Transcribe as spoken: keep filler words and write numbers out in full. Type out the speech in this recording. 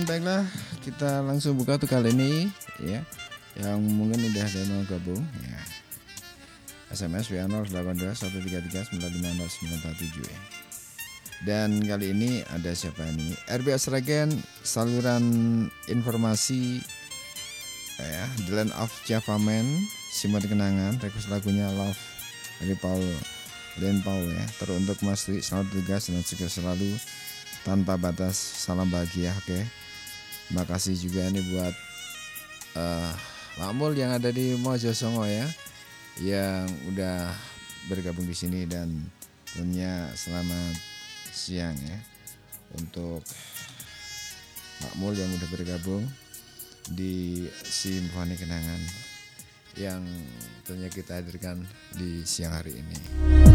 baiklah, kita langsung buka tuh kali ini ya. Yang mungkin udah ada yang mau gabung ya. S M S W A nol delapan dua satu tiga tiga sembilan lima nol sembilan tujuh ya. Dan kali ini ada siapa ini? R B S Regen, saluran informasi ya, The Land of Java Man, Simpan Kenangan, request lagunya Love dari Paul Len Paul ya. Teruntuk Mas Dwi, selamat tugas dan sukses selalu tanpa batas, salam bahagia. Oke, terima kasih juga ini buat uh, Makmul yang ada di Mojosongo ya, yang udah bergabung di sini, dan tentunya selamat siang ya untuk Makmul yang udah bergabung di Simfoni Kenangan yang tentunya kita hadirkan di siang hari ini.